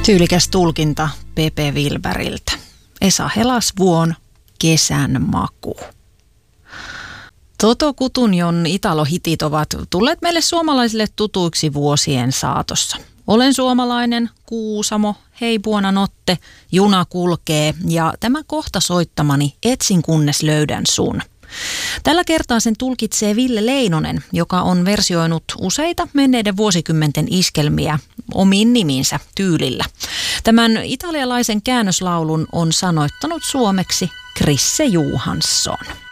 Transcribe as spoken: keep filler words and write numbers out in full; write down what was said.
Tyylikäs tulkinta Pepe Wilbergiltä. Esa Helasvuon Kesän maku. Toto Cutugnon Italo-hitit ovat tulleet meille suomalaisille tutuiksi vuosien saatossa. Olen suomalainen, Kuusamo, Hei buonanotte, Juna kulkee ja tämä kohta soittamani Etsin kunnes löydän sun. Tällä kertaa sen tulkitsee Ville Leinonen, joka on versioinut useita menneiden vuosikymmenten iskelmiä omiin nimiinsä tyylillä. Tämän italialaisen käännöslaulun on sanoittanut suomeksi Krisse Johansson.